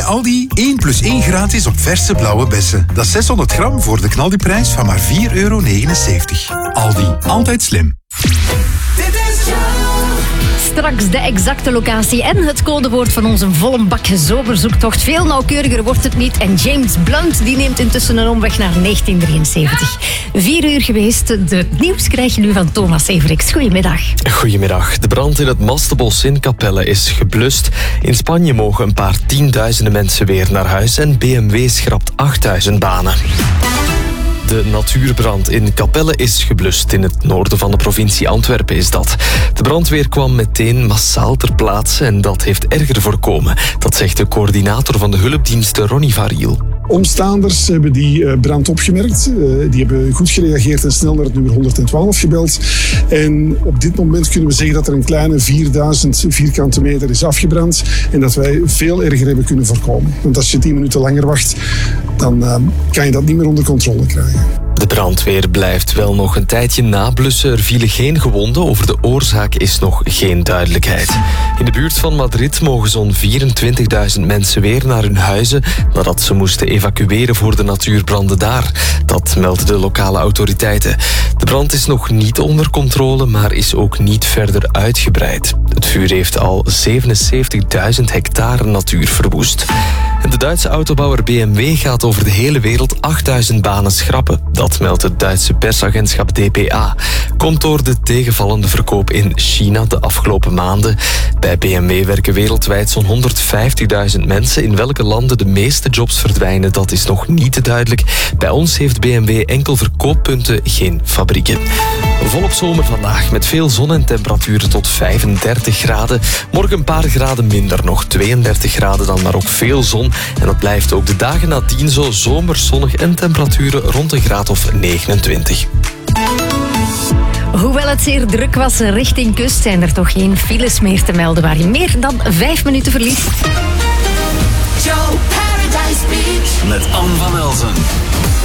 Aldi 1 plus 1 gratis op verse blauwe bessen. Dat is 600 gram voor de knaldiprijs van maar €4,79. Aldi, altijd slim. Straks de exacte locatie en het codewoord van onze volle bak zomerzoektocht. Veel nauwkeuriger wordt het niet. En James Blunt die neemt intussen een omweg naar 1973. 4 uur geweest. Het nieuws krijg je nu van Thomas Severiks. Goedemiddag. Goedemiddag. De brand in het Mastenbos in Capelle is geblust. In Spanje mogen een paar tienduizenden mensen weer naar huis en BMW schrapt 8000 banen. De natuurbrand in Capelle is geblust. In het noorden van de provincie Antwerpen is dat. De brandweer kwam meteen massaal ter plaatse en dat heeft erger voorkomen. Dat zegt de coördinator van de hulpdiensten, Ronnie Variel. Omstaanders hebben die brand opgemerkt. Die hebben goed gereageerd en snel naar het nummer 112 gebeld. En op dit moment kunnen we zeggen dat er een kleine 4000 vierkante meter is afgebrand. En dat wij veel erger hebben kunnen voorkomen. Want als je 10 minuten langer wacht, dan kan je dat niet meer onder controle krijgen. De brandweer blijft wel nog een tijdje nablussen. Er vielen geen gewonden. Over de oorzaak is nog geen duidelijkheid. In de buurt van Madrid mogen zo'n 24.000 mensen weer naar hun huizen nadat ze moesten evacueren voor de natuurbranden daar. Dat melden de lokale autoriteiten. De brand is nog niet onder controle, maar is ook niet verder uitgebreid. Het vuur heeft al 77.000 hectare natuur verwoest. En de Duitse autobouwer BMW gaat over de hele wereld 8000 banen schrappen. Dat meldt het Duitse persagentschap dpa. Komt door de tegenvallende verkoop in China de afgelopen maanden. Bij BMW werken wereldwijd zo'n 150.000 mensen. In welke landen de meeste jobs verdwijnen, dat is nog niet duidelijk. Bij ons heeft BMW enkel verkooppunten, geen fabrieken. Volop zomer vandaag, met veel zon en temperaturen tot 35 graden. Morgen een paar graden minder, nog 32 graden dan, maar ook veel zon. En dat blijft ook de dagen nadien zo zomers, zonnig en temperaturen rond een graad of 29. Hoewel het zeer druk was richting kust, zijn er toch geen files meer te melden waar je meer dan 5 minuten verliest. Joe Paradise Beach met Anne van Elzen.